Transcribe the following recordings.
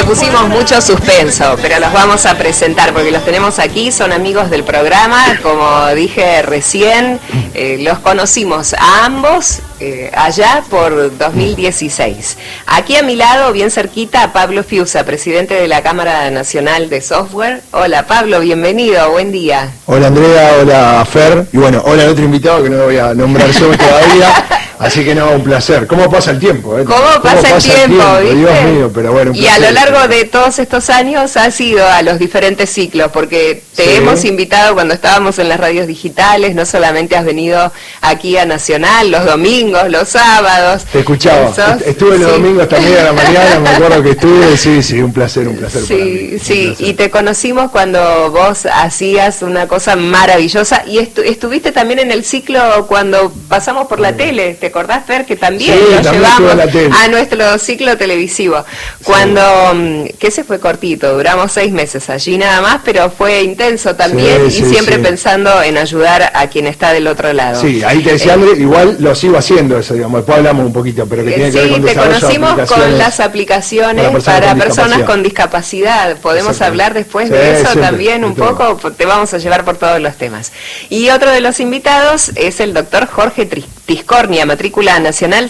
le pusimos mucho suspenso, pero los vamos a presentar porque los tenemos aquí, son amigos del programa, como dije recién, los conocimos a ambos allá por 2016. Aquí a mi lado, bien cerquita, Pablo Fiuza, presidente de la Cámara Nacional de Software. Hola Pablo, bienvenido, buen día. Hola Andrea, hola Fer, y bueno, hola al otro invitado que no voy a nombrar yo todavía. Así que no, un placer. ¿Cómo pasa el tiempo? ¿Cómo pasa el tiempo? ¿Viste? Dios mío, pero bueno, un placer. Y a lo largo de todos estos años has ido a los diferentes ciclos, porque te hemos invitado cuando estábamos en las radios digitales, no solamente has venido aquí a Nacional los domingos, los sábados. Te escuchaba, estuve los domingos hasta media de la mañana, me acuerdo que estuve, sí, un placer sí, para mí. Y te conocimos cuando vos hacías una cosa maravillosa, y estuviste también en el ciclo cuando pasamos por la tele. ¿Te acordás, Fer, que también lo llevamos a nuestro ciclo televisivo? Cuando, que ese fue cortito, duramos 6 meses allí nada más, pero fue intenso también, siempre pensando en ayudar a quien está del otro lado. Sí, ahí te decía, André, igual lo sigo haciendo eso, digamos, después hablamos un poquito, pero que tiene que ver con te conocimos con las aplicaciones para personas con discapacidad. Podemos hablar después de eso también un poco, te vamos a llevar por todos los temas. Y otro de los invitados es el doctor Jorge Tiscornia, matrícula nacional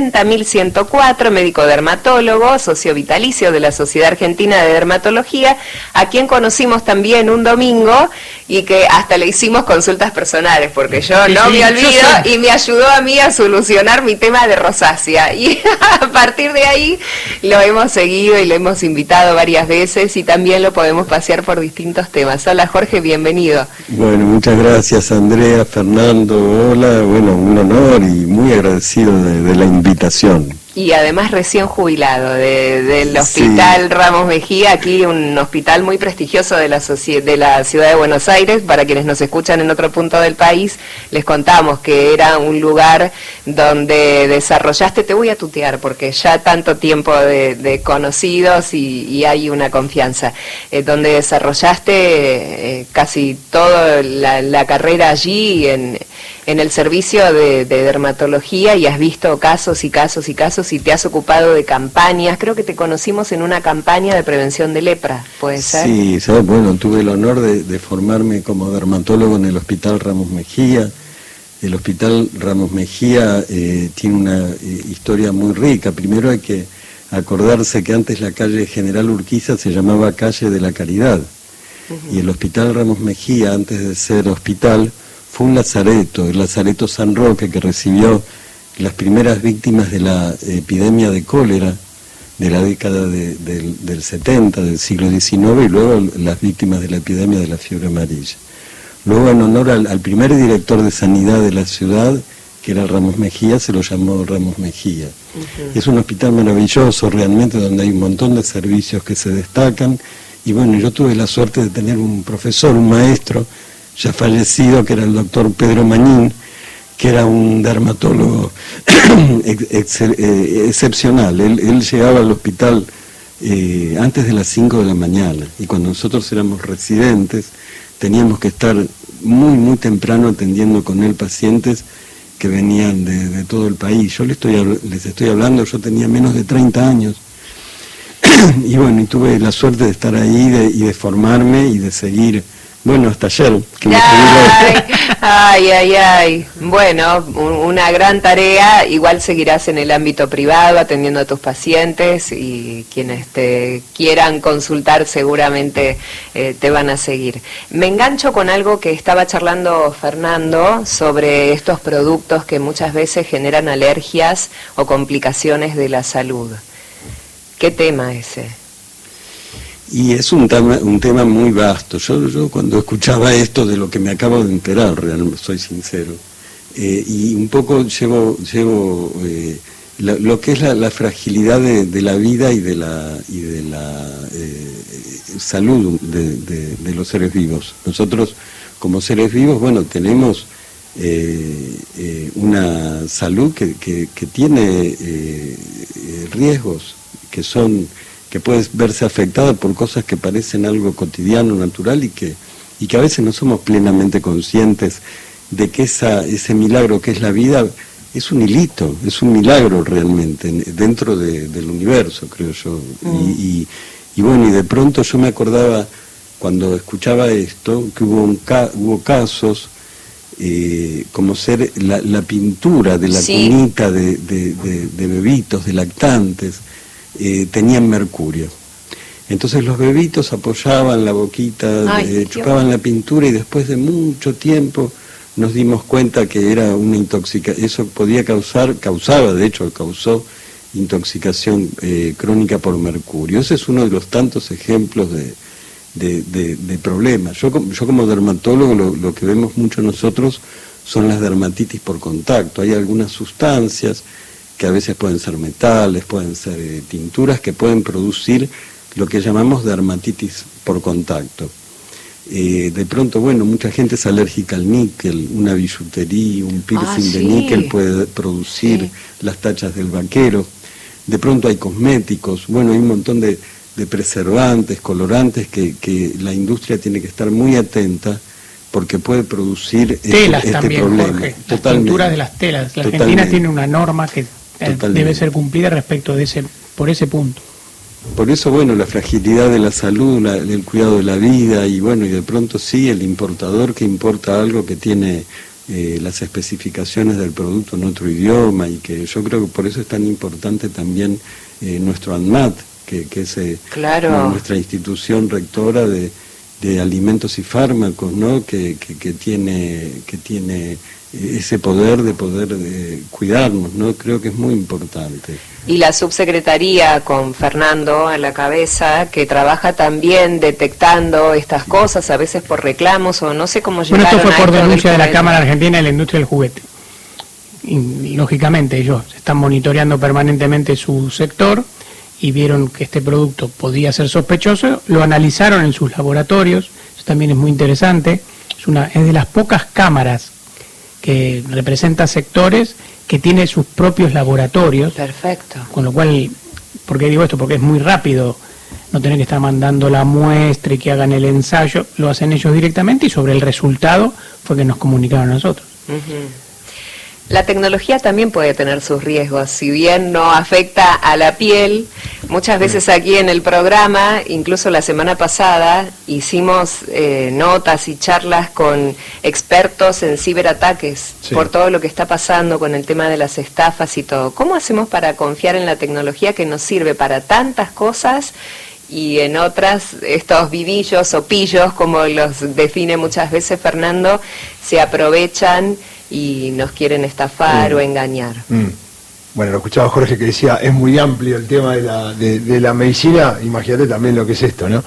70.104, médico dermatólogo, socio vitalicio de la Sociedad Argentina de Dermatología, a quien conocimos también un domingo y que hasta le hicimos consultas personales, porque yo no me olvido y me ayudó a mí a solucionar mi tema de rosácea. Y a partir de ahí lo hemos seguido y lo hemos invitado varias veces y también lo podemos pasear por distintos temas. Hola Jorge, bienvenido. Bueno, muchas gracias Andrea, Fernando, hola, bueno, un honor y muy agradecido de la invitación. Y además recién jubilado del Hospital Ramos Mejía, aquí un hospital muy prestigioso de la ciudad de Buenos Aires. Para quienes nos escuchan en otro punto del país, les contamos que era un lugar donde desarrollaste, te voy a tutear porque ya tanto tiempo de conocidos y hay una confianza, donde desarrollaste casi toda la carrera allí en el servicio de dermatología, y has visto casos y casos y casos y te has ocupado de campañas. Creo que te conocimos en una campaña de prevención de lepra, ¿puede ser? Sí, bueno, tuve el honor de formarme como dermatólogo en el Hospital Ramos Mejía. El Hospital Ramos Mejía tiene una historia muy rica. Primero hay que acordarse que antes la calle General Urquiza se llamaba Calle de la Caridad. Y el Hospital Ramos Mejía, antes de ser hospital, fue un lazareto, el Lazareto San Roque, que recibió las primeras víctimas de la epidemia de cólera de la década del 70, del siglo XIX, y luego las víctimas de la epidemia de la fiebre amarilla. Luego, en honor al primer director de sanidad de la ciudad, que era Ramos Mejía, se lo llamó Ramos Mejía. Es un hospital maravilloso realmente, donde hay un montón de servicios que se destacan, y bueno, yo tuve la suerte de tener un profesor, un maestro, ya fallecido, que era el doctor Pedro Mañín, que era un dermatólogo excepcional. Él llegaba al hospital antes de las 5 de la mañana, y cuando nosotros éramos residentes teníamos que estar muy temprano atendiendo con él pacientes que venían de todo el país. Yo les estoy hablando, yo tenía menos de 30 años, y bueno, y tuve la suerte de estar ahí y de formarme y de seguir. Bueno, hasta ayer. Que ay. Bueno, una gran tarea. Igual seguirás en el ámbito privado atendiendo a tus pacientes, y quienes te quieran consultar seguramente te van a seguir. Me engancho con algo que estaba charlando Fernando sobre estos productos que muchas veces generan alergias o complicaciones de la salud. ¿Qué tema ese? Y es un tema muy vasto. Yo cuando escuchaba esto, de lo que me acabo de enterar, realmente soy sincero, y un poco llevo lo que es la fragilidad de la vida y de la salud de los seres vivos. Nosotros, como seres vivos, bueno, tenemos una salud que tiene riesgos que puede verse afectada por cosas que parecen algo cotidiano, natural, y que a veces no somos plenamente conscientes de que ese milagro que es la vida es un hilito, es un milagro realmente dentro del universo, creo yo. Y bueno, y de pronto yo me acordaba, cuando escuchaba esto, que hubo casos como ser la pintura de la cunita de bebitos, de lactantes, tenían mercurio. Entonces los bebitos apoyaban la boquita, chupaban la pintura, y después de mucho tiempo nos dimos cuenta que era una intoxicación. Eso causó intoxicación crónica por mercurio. Ese es uno de los tantos ejemplos de problemas. Yo como dermatólogo lo que vemos mucho nosotros son las dermatitis por contacto. Hay algunas sustancias que a veces pueden ser metales, pueden ser tinturas, que pueden producir lo que llamamos dermatitis por contacto. De pronto, bueno, mucha gente es alérgica al níquel, una billutería, un piercing de níquel puede producir las tachas del vaquero. De pronto hay cosméticos, bueno, hay un montón de preservantes, colorantes que la industria tiene que estar muy atenta, porque puede producir telas también, problema. Jorge, las pinturas de las telas. La Argentina tiene una norma que debe ser cumplida respecto de por ese punto. Por eso, bueno, la fragilidad de la salud, el cuidado de la vida, y bueno, y de pronto sí, el importador que importa algo que tiene las especificaciones del producto en otro idioma, y que yo creo que por eso es tan importante también nuestro ANMAT, que es nuestra institución rectora de alimentos y fármacos, ¿no? que tiene ese poder de cuidarnos, ¿no? Creo que es muy importante. Y la subsecretaría con Fernando a la cabeza, que trabaja también detectando estas cosas, a veces por reclamos o no sé cómo llegaron. Bueno, esto fue por denuncia de la Cámara Argentina de la Industria del Juguete. Y, lógicamente ellos están monitoreando permanentemente su sector y vieron que este producto podía ser sospechoso, lo analizaron en sus laboratorios. Eso también es muy interesante. Es de las pocas cámaras que representa sectores que tiene sus propios laboratorios. Perfecto. Con lo cual, ¿por qué digo esto? Porque es muy rápido no tener que estar mandando la muestra y que hagan el ensayo, lo hacen ellos directamente, y sobre el resultado fue que nos comunicaron a nosotros. La tecnología también puede tener sus riesgos, si bien no afecta a la piel. Muchas veces aquí en el programa, incluso la semana pasada, hicimos notas y charlas con expertos en ciberataques por todo lo que está pasando con el tema de las estafas y todo. ¿Cómo hacemos para confiar en la tecnología que nos sirve para tantas cosas y en otras, estos vivillos o pillos, como los define muchas veces Fernando, se aprovechan y nos quieren estafar o engañar? Bueno, lo escuchaba Jorge que decía, es muy amplio el tema de la medicina, imagínate también lo que es esto, ¿no?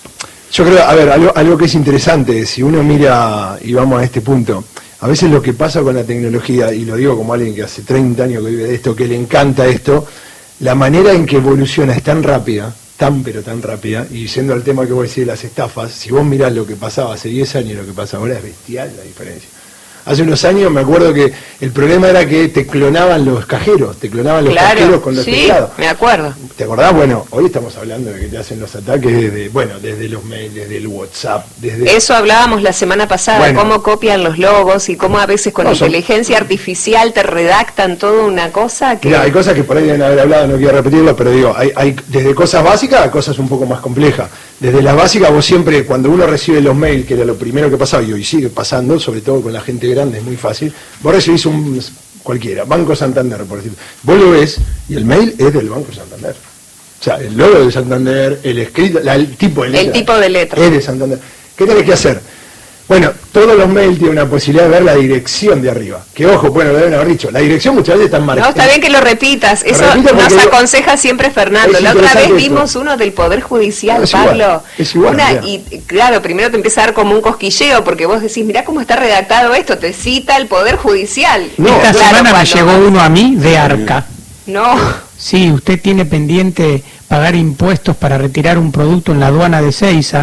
Yo creo, a ver, algo que es interesante, si uno mira, y vamos a este punto, a veces lo que pasa con la tecnología, y lo digo como alguien que hace 30 años que vive de esto, que le encanta esto, la manera en que evoluciona es tan rápida, pero tan rápida, y siendo el tema que vos decís de las estafas, si vos mirás lo que pasaba hace 10 años y lo que pasa ahora, es bestial la diferencia. Hace unos años me acuerdo que el problema era que te clonaban los cajeros, cajeros con los teclados. Me acuerdo. ¿Te acordás? Bueno, hoy estamos hablando de que te hacen los ataques desde los mails, desde el WhatsApp, Eso hablábamos la semana pasada, cómo copian los logos y cómo a veces con inteligencia artificial te redactan toda una cosa que... Mira, hay cosas que por ahí deben haber hablado, no quiero repetirlo, pero digo, hay desde cosas básicas a cosas un poco más complejas. Desde las básicas, vos siempre, cuando uno recibe los mails, que era lo primero que pasaba, y hoy sigue pasando, sobre todo con la gente grande, es muy fácil, vos recibís cualquiera, Banco Santander, por decirlo. Vos lo ves, y el mail es del Banco Santander. O sea, el logo de Santander, el escrito, el tipo de letra. Es de Santander. ¿Qué tenés que hacer? Bueno, todos los mails tienen una posibilidad de ver la dirección de arriba. Que ojo, bueno, lo deben haber dicho. La dirección muchas veces está marcada. No, está bien que lo repitas. Eso nos aconseja siempre Fernando. La otra vez vimos uno del Poder Judicial, Pablo. Es igual. Y claro, primero te empieza a dar como un cosquilleo, porque vos decís, mirá cómo está redactado esto, te cita el Poder Judicial. Esta semana me llegó uno a mí de Arca. No. Sí, usted tiene pendiente pagar impuestos para retirar un producto en la aduana de Ezeiza.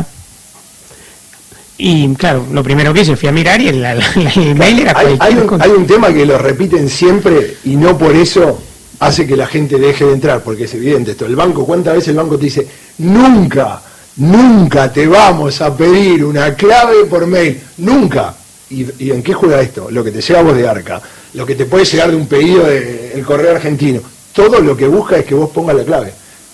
Y claro, lo primero que hice fui a mirar y el mail era hay un tema que lo repiten siempre y no por eso hace que la gente deje de entrar, porque es evidente esto. El banco, ¿cuántas veces el banco te dice, nunca te vamos a pedir una clave por mail? Nunca. ¿Y en qué juega esto? Lo que te llega a vos de Arca, lo que te puede llegar de un pedido del correo argentino, todo lo que busca es que vos pongas la clave.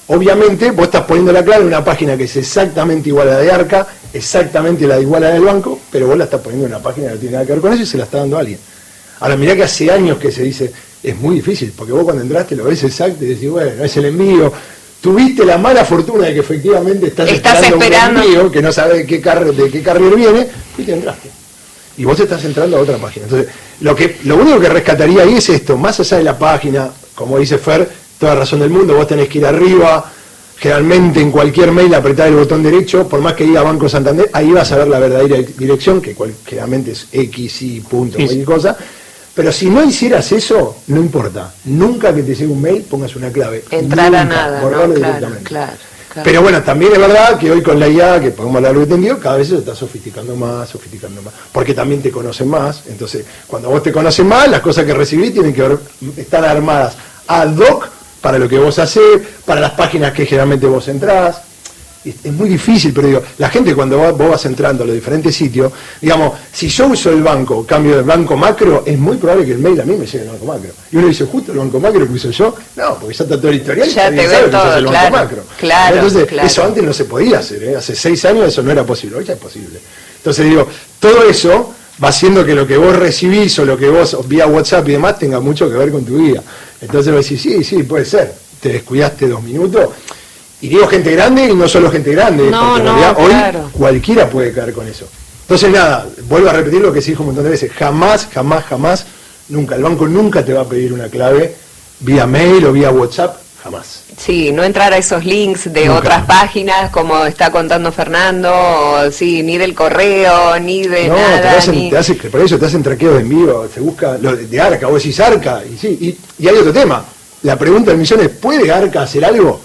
obviamente vos estás poniendo la clave en una página que es exactamente igual a la de Arca, exactamente igual a la del banco, pero vos la estás poniendo en una página que no tiene nada que ver con eso y se la está dando a alguien. Ahora mirá que hace años que se dice, es muy difícil, porque vos cuando entraste lo ves exacto y decís, bueno, es el envío. Tuviste la mala fortuna de que efectivamente estás esperando un envío que no sabes de qué carrier viene y te entraste. Y vos estás entrando a otra página. Entonces, lo único que rescataría ahí es esto, más allá de la página, como dice Fer, toda razón del mundo, vos tenés que ir arriba, generalmente en cualquier mail apretar el botón derecho, por más que diga Banco Santander, ahí vas a ver la verdadera dirección, que generalmente es X, Y, punto, cualquier cosa. Pero si no hicieras eso, no importa. Nunca que te llegue un mail pongas una clave. Entrar a nada, ¿no? Claro. Pero bueno, también es verdad que hoy con la IA, que podemos hablar de entendido, cada vez se está sofisticando más. Porque también te conocen más. Entonces, cuando vos te conocen más, las cosas que recibís tienen que estar armadas ad hoc para lo que vos hacés, para las páginas que generalmente vos entrás. Es muy difícil, pero digo, la gente cuando vos vas entrando a los diferentes sitios, digamos, si yo uso el banco, cambio del banco macro, es muy probable que el mail a mí me llegue el banco macro. Y uno dice, justo el banco macro que uso yo, no, porque ya está todo el historial, ya te ve todo, el banco macro. Entonces, eso antes no se podía hacer, ¿eh? Hace 6 años eso no era posible, hoy ya es posible. Entonces digo, todo eso va haciendo que lo que vos recibís o lo que vos vía WhatsApp y demás tenga mucho que ver con tu vida. Entonces vos decís, sí, puede ser, te descuidaste 2 minutos. Y digo gente grande y no solo gente grande, porque en realidad hoy cualquiera puede caer con eso. Entonces nada, vuelvo a repetir lo que se dijo un montón de veces, jamás, nunca, el banco nunca te va a pedir una clave vía mail o vía WhatsApp, jamás. Sí, no entrar a esos links de otras páginas, como está contando Fernando, o, sí, ni del correo, ni de nada. Por eso te hacen traqueos de envío, se busca lo de Arca, vos decís Arca, y sí, y hay otro tema. La pregunta del millón es, ¿puede Arca hacer algo?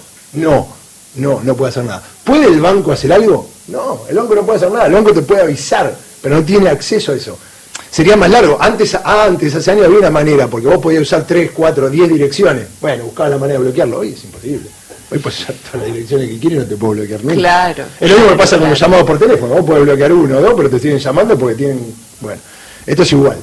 No puede hacer nada. ¿Puede el banco hacer algo? No, el banco no puede hacer nada. El banco te puede avisar, pero no tiene acceso a eso. Sería más largo. Antes, hace años había una manera, porque vos podías usar 3, 4, 10 direcciones. Bueno, buscabas la manera de bloquearlo. Hoy es imposible. Hoy puedes usar todas las direcciones que quieres y no te puedo bloquear nunca. Claro. Es lo mismo que pasa con los llamados por teléfono. Vos podés bloquear 1 o 2, pero te siguen llamando porque tienen... Bueno, esto es igual.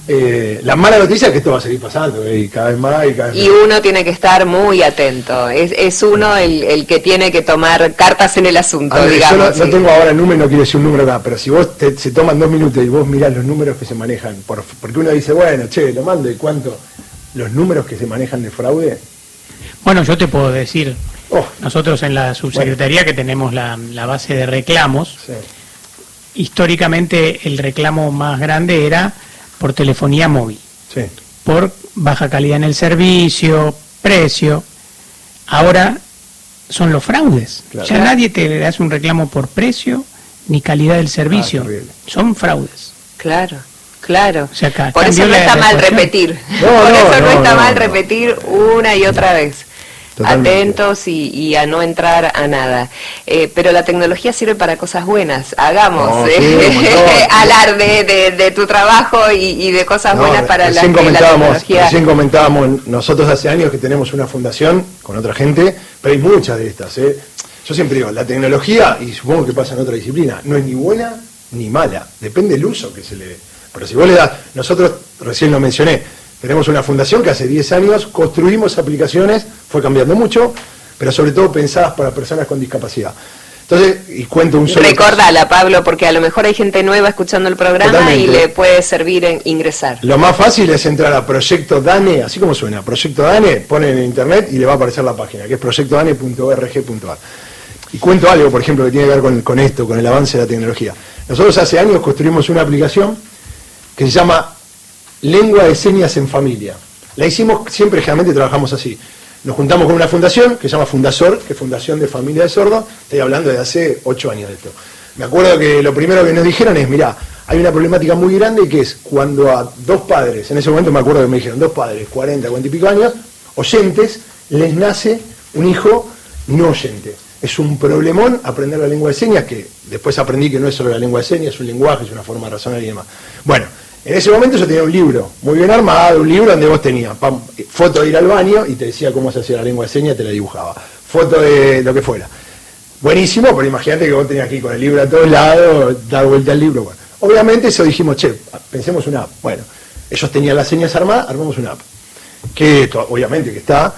La mala noticia es que esto va a seguir pasando, y cada vez más. Y uno tiene que estar muy atento. Es uno el que tiene que tomar cartas en el asunto, digamos. Yo no tengo ahora el número, no quiero decir un número acá, pero si vos se toman 2 minutos y vos mirás los números que se manejan, porque uno dice, bueno, lo mando, ¿y cuánto? Los números que se manejan de fraude. Bueno, yo te puedo decir, nosotros en la subsecretaría que tenemos la base de reclamos, históricamente el reclamo más grande era por telefonía móvil, por baja calidad en el servicio, precio. Ahora son los fraudes. Ya nadie te hace un reclamo por precio ni calidad del servicio. Son fraudes. Claro. O sea, por eso no está mal repetir. Por eso no está mal repetir una y otra vez. Totalmente. Atentos y a no entrar a nada. Pero la tecnología sirve para cosas buenas. Hagamos alarde de tu trabajo y de cosas buenas para la tecnología. Recién comentábamos, nosotros hace años que tenemos una fundación con otra gente, pero hay muchas de estas. Yo siempre digo, la tecnología, y supongo que pasa en otra disciplina, no es ni buena ni mala. Depende del uso que se le dé. Pero si vos le das, nosotros recién lo mencioné, tenemos una fundación que hace 10 años construimos aplicaciones, fue cambiando mucho, pero sobre todo pensadas para personas con discapacidad. Entonces, y cuento un solo Recordala, caso. Pablo, porque a lo mejor hay gente nueva escuchando el programa. Totalmente. Y le puede servir en ingresar. Lo más fácil es entrar a Proyecto DANE, así como suena, Proyecto DANE, ponen en internet y le va a aparecer la página, que es proyectodane.org.ar. Y cuento algo, por ejemplo, que tiene que ver con esto, con el avance de la tecnología. Nosotros hace años construimos una aplicación que se llama Lengua de Señas en Familia. La hicimos, siempre generalmente trabajamos así. Nos juntamos con una fundación que se llama Fundasor, que es Fundación de Familia de Sordos. Estoy hablando de hace 8 años de esto. Me acuerdo que lo primero que nos dijeron es, mirá, hay una problemática muy grande que es cuando a 2 padres, en ese momento me acuerdo que me dijeron 2 padres, 40 y pico años, oyentes, les nace un hijo no oyente. Es un problemón aprender la lengua de señas, que después aprendí que no es solo la lengua de señas, es un lenguaje, es una forma de razonar y demás. Bueno, en ese momento yo tenía un libro muy bien armado, un libro donde vos tenías foto de ir al baño y te decía cómo se hacía la lengua de señas, te la dibujaba. Foto de lo que fuera. Buenísimo, pero imagínate que vos tenías que ir con el libro a todos lados, dar vuelta al libro. Bueno, obviamente eso dijimos, pensemos una app. Bueno, ellos tenían las señas armadas, armamos una app. Que esto, obviamente que está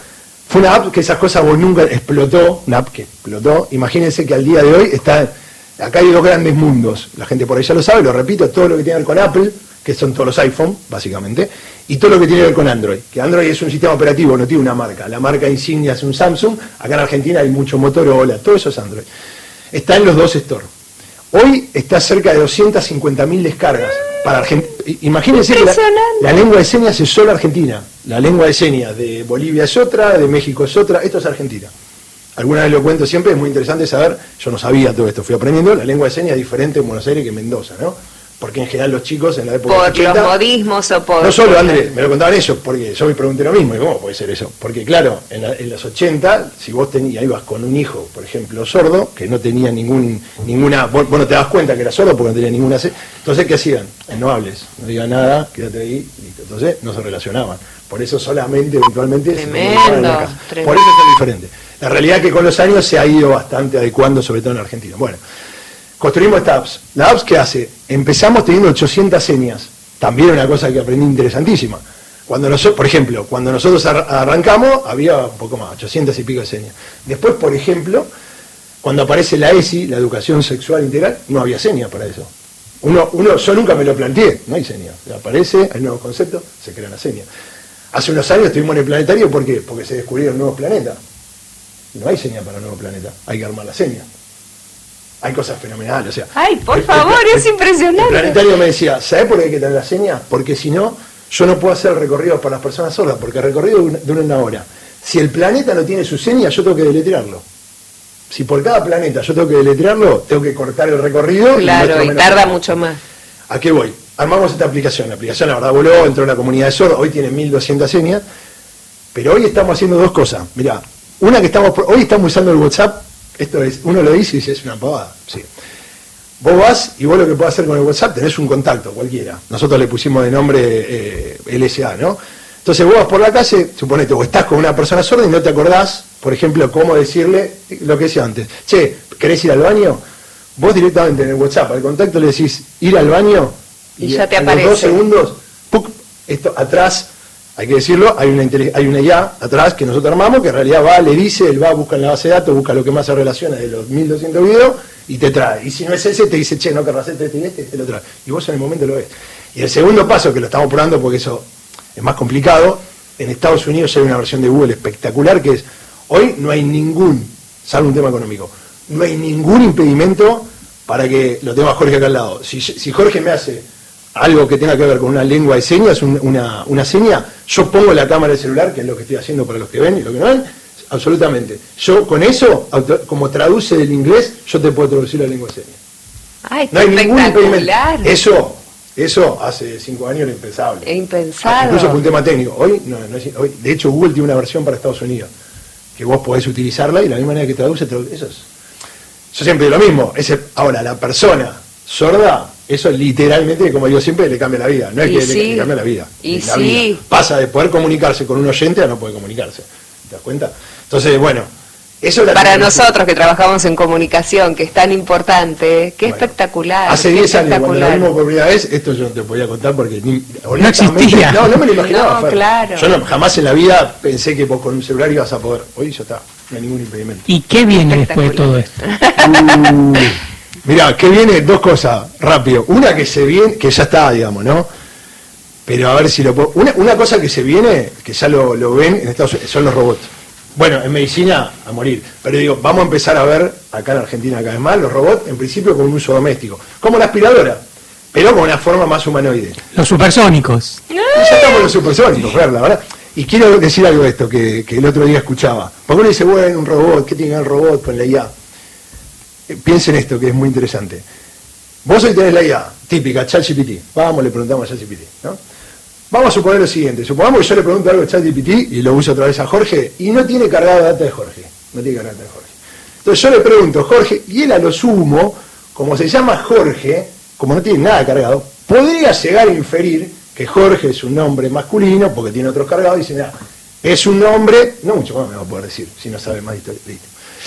Fue una app que esas cosas vos nunca explotó, una app que explotó. Imagínense que al día de hoy acá hay dos grandes mundos. La gente por ahí ya lo sabe, lo repito, todo lo que tiene que ver con Apple, que son todos los iPhone, básicamente, y todo lo que tiene que ver con Android. Que Android es un sistema operativo, no tiene una marca. La marca insignia es un Samsung, acá en Argentina hay mucho Motorola, todo eso es Android. Está en los dos stores. Hoy está cerca de 250.000 descargas para Argentina. Imagínense que la lengua de señas es solo Argentina. La lengua de señas de Bolivia es otra, de México es otra, esto es Argentina. Alguna vez lo cuento siempre, es muy interesante saber, yo no sabía todo esto, fui aprendiendo, la lengua de señas es diferente en Buenos Aires que en Mendoza, ¿no? Porque en general los chicos en la época por 80, los modismos o por... No solo, Andrés, me lo contaban ellos, porque yo me pregunté lo mismo, ¿y cómo puede ser eso? Porque claro, en los 80, si vos ibas con un hijo, por ejemplo, sordo, que no tenía ninguna... Vos no te das cuenta que era sordo porque no tenía ninguna... Entonces, ¿qué hacían? No hables, no digas nada, quédate ahí, listo. Entonces, no se relacionaban. Por eso solamente, eventualmente... Tremendo. Por eso es diferente. La realidad es que con los años se ha ido bastante adecuando, sobre todo en Argentina. Bueno, construimos esta apps. ¿La apps qué hace? Empezamos teniendo 800 señas. También una cosa que aprendí interesantísima. Por ejemplo, cuando nosotros arrancamos, había un poco más, 800 y pico de señas. Después, por ejemplo, cuando aparece la ESI, la educación sexual integral, no había señas para eso. Yo nunca me lo planteé, no hay señas. Aparece el nuevo concepto, se crea una seña. Hace unos años estuvimos en el planetario, ¿por qué? Porque se descubrieron nuevos planetas. No hay seña para un nuevo planeta, hay que armar la seña. Hay cosas fenomenales, o sea... ¡Ay, por favor, es impresionante! El planetario me decía, ¿sabés por qué hay que tener la seña? Porque si no, yo no puedo hacer recorridos para las personas sordas, porque el recorrido dura una hora. Si el planeta no tiene su seña, yo tengo que deletrearlo. Si por cada planeta yo tengo que deletrearlo, tengo que cortar el recorrido... Claro, y tarda mucho más. ¿A qué voy? Armamos esta aplicación. La aplicación, la verdad, voló, entró en la comunidad de sordos, hoy tiene 1.200 señas, pero hoy estamos haciendo dos cosas. Mirá, hoy estamos usando el WhatsApp, esto es, uno lo dice y dice, es una pavada, sí. Vos vas y vos lo que podés hacer con el WhatsApp, tenés un contacto cualquiera. Nosotros le pusimos de nombre LSA, ¿no? Entonces vos vas por la calle, suponete, o estás con una persona sorda y no te acordás, por ejemplo, cómo decirle lo que decía antes. Che, ¿querés ir al baño? Vos directamente en el WhatsApp al contacto le decís, ir al baño, y ya te aparece. En 2 segundos, ¡puc! Esto atrás, hay que decirlo, hay una IA atrás que nosotros armamos, que en realidad va, le dice, él va, busca en la base de datos, busca lo que más se relaciona de los 1.200 videos y te trae. Y si no es ese, te dice, che, no querrás este y este, te lo trae. Y vos en el momento lo ves. Y el segundo paso, que lo estamos probando porque eso es más complicado, en Estados Unidos hay una versión de Google espectacular que es, hoy no hay salvo un tema económico, no hay ningún impedimento para que, lo tengo a Jorge acá al lado, si Jorge me hace algo que tenga que ver con una lengua de señas, una seña, yo pongo la cámara del celular, que es lo que estoy haciendo para los que ven y los que no ven, absolutamente. Yo con eso, como traduce del inglés, yo te puedo traducir la lengua de señas. Ay, no hay ningún impedimento. Eso hace 5 años era impensable. Es impensado. Incluso por un tema técnico. Hoy, hoy, de hecho, Google tiene una versión para Estados Unidos, que vos podés utilizarla y de la misma manera que traduce eso es. Yo siempre digo lo mismo. Ahora, la persona sorda, eso literalmente, como digo siempre, le cambia la vida. No es que le cambia la vida. Y la vida. Pasa de poder comunicarse con un oyente a no poder comunicarse. ¿Te das cuenta? Entonces, bueno, eso es para nosotros que trabajamos en comunicación, que es tan importante, qué espectacular. Hace 10 años, cuando lo vimos por primera vez, esto yo no te podía contar porque no existía. No me lo imaginaba. No, claro. Yo jamás en la vida pensé que vos con un celular ibas a poder. Hoy ya está, no hay ningún impedimento. ¿Y qué viene después de todo esto? Mirá, ¿qué viene? Dos cosas, rápido. Una que se viene, que ya está, digamos, ¿no? Pero a ver si lo puedo... Una cosa que se viene, que ya lo ven en Estados Unidos, son los robots. Bueno, en medicina, a morir. Pero digo, vamos a empezar a ver, acá en Argentina cada vez más, los robots, en principio con un uso doméstico. Como la aspiradora, pero con una forma más humanoide. Los supersónicos. Y ya estamos los supersónicos, la verdad. Y quiero decir algo de esto, que el otro día escuchaba. Porque uno dice, bueno, un robot, ¿qué tiene el robot con la IA? Piensen esto, que es muy interesante. Vos hoy tenés la IA, típica, ChatGPT. Vamos, le preguntamos a ChatGPT, ¿no? Vamos a suponer lo siguiente. Supongamos que yo le pregunto algo a ChatGPT y lo uso otra vez a Jorge y no tiene cargada data de Jorge. No tiene cargada data de Jorge. Entonces yo le pregunto, Jorge, y él a lo sumo, como se llama Jorge, como no tiene nada cargado, podría llegar a inferir que Jorge es un nombre masculino porque tiene otros cargados y dice, nada, es un nombre, no mucho más me va a poder decir si no sabe más de historia.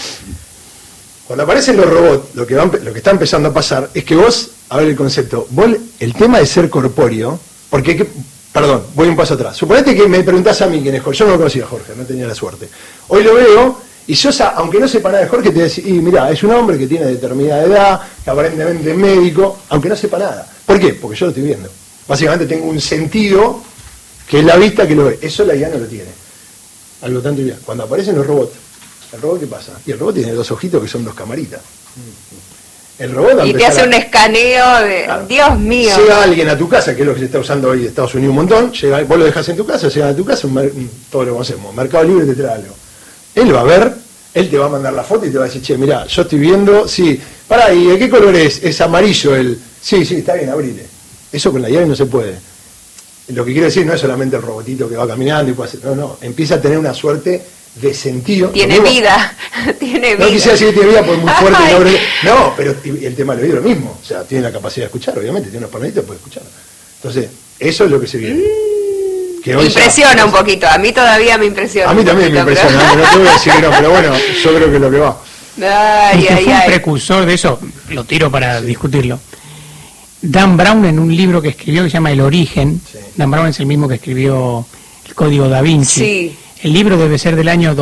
Cuando aparecen los robots, lo que está empezando a pasar es que vos, a ver el concepto, el tema de ser corpóreo, porque Perdón, voy un paso atrás. Suponete que me preguntás a mí quién es Jorge. Yo no lo conocía a Jorge, no tenía la suerte. Hoy lo veo, y yo, aunque no sepa nada de Jorge, te voy a decir, y mirá, es un hombre que tiene determinada edad, que aparentemente es médico, aunque no sepa nada. ¿Por qué? Porque yo lo estoy viendo. Básicamente tengo un sentido que es la vista que lo ve. Eso la IA no lo tiene. Algo tanto y bien. Cuando aparecen los robots, ¿el robot qué pasa? Y el robot tiene 2 ojitos que son 2 camaritas. El robot y te hace un escaneo de... Claro. Dios mío. Llega alguien a tu casa, que es lo que se está usando hoy en Estados Unidos un montón, vos lo dejas en tu casa, llega a tu casa, todo lo conocemos, Mercado Libre te trae algo. Él va a ver, él te va a mandar la foto y te va a decir, che, mirá, yo estoy viendo, sí, pará, ¿y de qué color es? Es amarillo el... Sí, está bien, abrile. Eso con la llave no se puede. Lo que quiero decir no es solamente el robotito que va caminando y puede hacer... No, empieza a tener una suerte de sentido. Tiene vida, tiene vida. No quisiera decir que tiene vida porque es muy fuerte. No, pero el tema del oído es lo mismo. O sea, tiene la capacidad de escuchar, obviamente, tiene unos panelitos, puede escuchar. Entonces, eso es lo que se viene. Que hoy impresiona un poquito, a mí todavía me impresiona. A mí también me impresiona, no te voy a decir que no, pero bueno, yo creo que es lo que va. Fue un precursor de eso, lo tiro para discutirlo. Dan Brown, en un libro que escribió que se llama El Origen, Dan Brown es el mismo que escribió El Código Da Vinci. Sí. El libro debe ser del año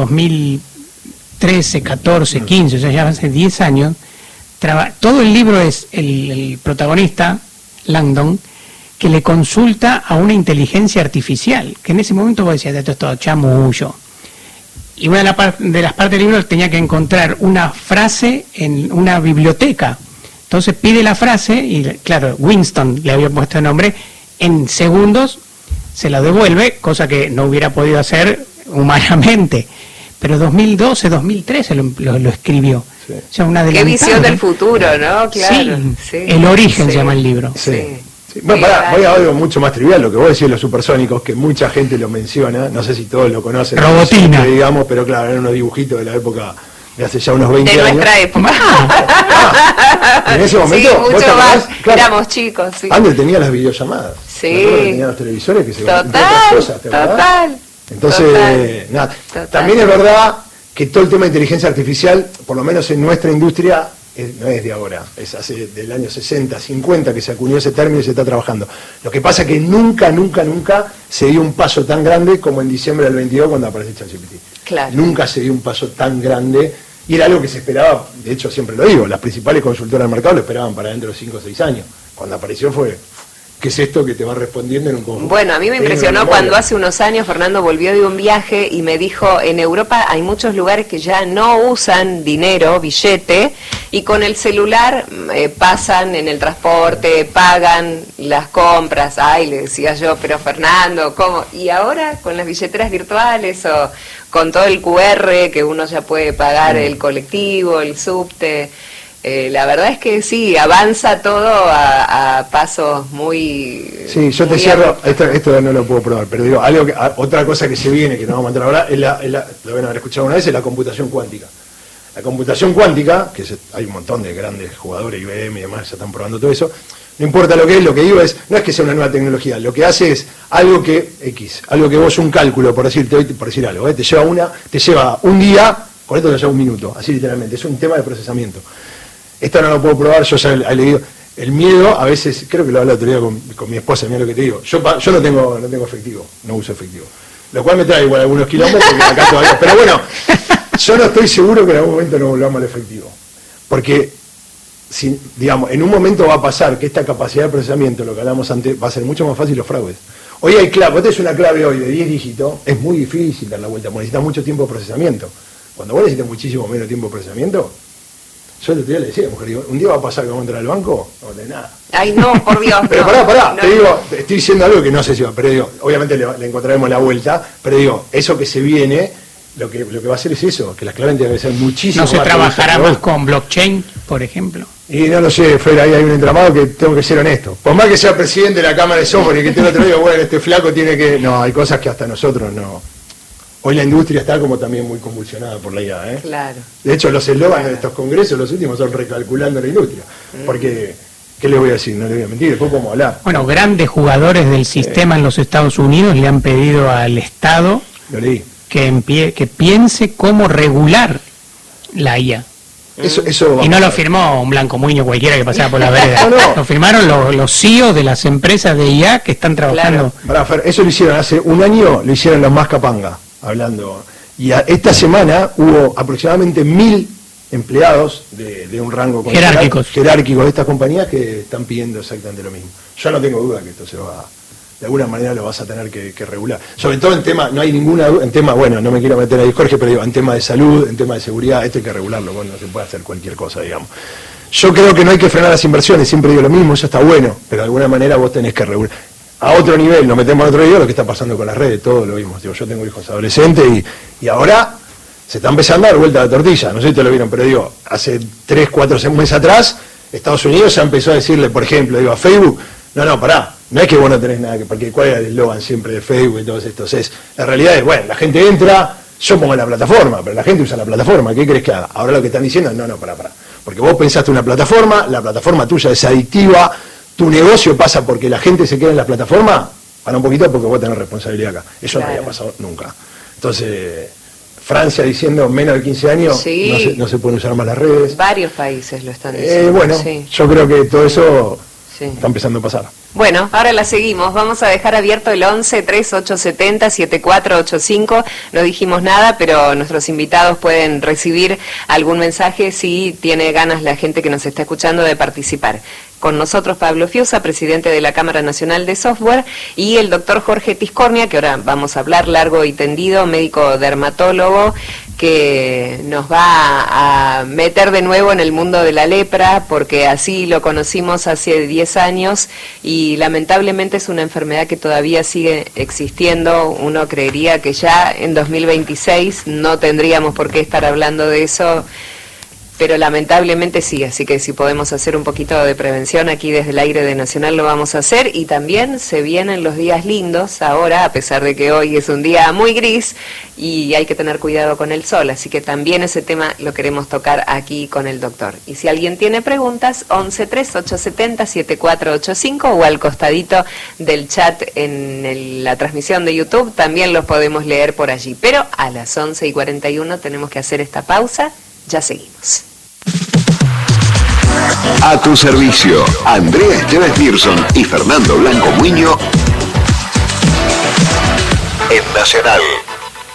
2013, 14, 15, o sea, ya hace 10 años. Todo el libro es el protagonista, Langdon, que le consulta a una inteligencia artificial, que en ese momento vos decías, esto es todo chamullo. Y una de las partes del libro tenía que encontrar una frase en una biblioteca. Entonces pide la frase, y claro, Winston le había puesto el nombre, en segundos se la devuelve, cosa que no hubiera podido hacer humanamente. Pero 2012, 2013 lo escribió. Sí. O sea, una qué visión del futuro, ¿no? Claro. Sí. El Origen se llama el libro. Sí. Bueno, voy a algo mucho más trivial, lo que vos decís de los supersónicos, que mucha gente lo menciona, no sé si todos lo conocen. Robotina. No sé, digamos, pero claro, eran unos dibujitos de la época de hace ya unos 20 años. De nuestra época. En ese momento, sí, mucho más, claro, éramos chicos. Sí. Antes tenía las videollamadas. Sí. Tenía los televisores que se Total. Entonces, nada. Total. También es verdad que todo el tema de inteligencia artificial, por lo menos en nuestra industria, no es de ahora, es hace del año 60, 50 que se acuñó ese término y se está trabajando. Lo que pasa es que nunca se dio un paso tan grande como en diciembre del 22 cuando aparece ChatGPT. Claro. Nunca se dio un paso tan grande y era algo que se esperaba, de hecho siempre lo digo, las principales consultoras del mercado lo esperaban para dentro de 5 o 6 años. Cuando apareció fue... ¿Qué es esto que te va respondiendo en un conjunto? Bueno, a mí me impresionó cuando hace unos años Fernando volvió de un viaje y me dijo, en Europa hay muchos lugares que ya no usan dinero, billete, y con el celular pasan en el transporte, pagan las compras. Ay, le decía yo, pero Fernando, ¿cómo? Y ahora con las billeteras virtuales o con todo el QR que uno ya puede pagar el colectivo, el subte... la verdad es que sí, avanza todo a pasos muy... Sí, yo te cierro, esto no lo puedo probar, pero digo, otra cosa que se viene, que nos vamos a entrar ahora, lo van a haber escuchado una vez, es la computación cuántica. La computación cuántica, que hay un montón de grandes jugadores, IBM y demás, ya están probando todo eso, no importa lo que es, lo que digo es, no es que sea una nueva tecnología, lo que hace es algo que vos un cálculo, por decir algo, te lleva un día, con esto te lleva un minuto, así literalmente, es un tema de procesamiento. Esto no lo puedo probar, yo ya he leído. El miedo, a veces, creo que lo hablé el otro día con mi esposa, mira lo que te digo. Yo no tengo efectivo, no uso efectivo. Lo cual me trae igual algunos kilómetros, porque acá todavía. Pero bueno, yo no estoy seguro que en algún momento no volvamos al efectivo. Porque, digamos, en un momento va a pasar que esta capacidad de procesamiento, lo que hablamos antes, va a ser mucho más fácil los fraudes. Hoy hay clave, vos tenés una clave hoy de 10 dígitos, es muy difícil dar la vuelta, porque necesitas mucho tiempo de procesamiento. Cuando vos necesitas muchísimo menos tiempo de procesamiento, yo el otro día le decía a la mujer, digo, un día va a pasar que vamos a entrar al banco, no tenés nada. Ay, no, por Dios. Pero pará, te digo, estoy diciendo algo que no sé si va, pero digo, obviamente le encontraremos la vuelta, pero digo, eso que se viene, lo que va a hacer es eso, que las claves tienen que ser muchísimo más. ¿No se trabajará más con blockchain, por ejemplo? Y no lo sé, Fer, ahí hay un entramado que tengo que ser honesto. Por más que sea presidente de la Cámara de Software y que te lo diga, bueno, este flaco tiene que... No, hay cosas que hasta nosotros no... Hoy la industria está como también muy convulsionada por la IA, ¿eh? Claro. De hecho, los eslóganes de estos congresos, los últimos, son recalculando la industria. Porque, ¿qué les voy a decir? No les voy a mentir, después podemos hablar. Bueno, grandes jugadores del sistema en los Estados Unidos le han pedido al Estado que piense cómo regular la IA. Y no lo firmó un Blanco Muñoz cualquiera que pasaba por la vereda. Lo firmaron los CEOs de las empresas de IA que están trabajando. Claro. Eso lo hicieron hace un año, lo hicieron los más capanga, hablando. Y esta semana hubo aproximadamente 1000 empleados de un rango jerárquicos de estas compañías que están pidiendo exactamente lo mismo. Yo no tengo duda que esto se va, de alguna manera lo vas a tener que regular. Sobre todo en tema, no hay ninguna duda, en tema, bueno, no me quiero meter ahí, Jorge, pero digo, en tema de salud, en tema de seguridad, esto hay que regularlo, bueno, no se puede hacer cualquier cosa, digamos. Yo creo que no hay que frenar las inversiones, siempre digo lo mismo, eso está bueno, pero de alguna manera vos tenés que regular. A otro nivel, nos metemos a otro nivel, lo que está pasando con las redes, todo lo vimos. Digo, yo tengo hijos adolescentes y ahora se está empezando a dar vuelta a la tortilla, no sé si te lo vieron, pero digo, hace 3, 4 meses atrás, Estados Unidos ya empezó a decirle, por ejemplo, digo, a Facebook, no, pará, no es que vos no tenés nada, porque cuál era el eslogan siempre de Facebook y todos estos, la realidad es, bueno, la gente entra, yo pongo la plataforma, pero la gente usa la plataforma, ¿qué querés que haga? Ahora lo que están diciendo es, no, pará, porque vos pensaste una plataforma, la plataforma tuya es adictiva, tu negocio pasa porque la gente se queda en la plataforma, para un poquito porque vos tenés responsabilidad acá, eso no había pasado nunca. Entonces, Francia diciendo menos de 15 años, sí, no se pueden usar más las redes. Varios países lo están diciendo. Bueno, sí. Yo creo que todo eso está empezando a pasar. Bueno, ahora la seguimos. Vamos a dejar abierto el 11-3870-7485. No dijimos nada, pero nuestros invitados pueden recibir algún mensaje si tiene ganas la gente que nos está escuchando de participar. Con nosotros Pablo Fiusa, presidente de la Cámara Nacional de Software, y el doctor Jorge Tiscornia, que ahora vamos a hablar largo y tendido, médico dermatólogo, que nos va a meter de nuevo en el mundo de la lepra, porque así lo conocimos hace 10 años y lamentablemente es una enfermedad que todavía sigue existiendo. Uno creería que ya en 2026 no tendríamos por qué estar hablando de eso, pero lamentablemente sí, así que si podemos hacer un poquito de prevención aquí desde el aire de Nacional lo vamos a hacer. Y también se vienen los días lindos ahora, a pesar de que hoy es un día muy gris y hay que tener cuidado con el sol, así que también ese tema lo queremos tocar aquí con el doctor. Y si alguien tiene preguntas, 11-3870-7485 o al costadito del chat en la transmisión de YouTube, también los podemos leer por allí. Pero a las 11:41 tenemos que hacer esta pausa, ya seguimos. A tu servicio, Andrea Esteves Pearson y Fernando Blanco Muñoz en Nacional.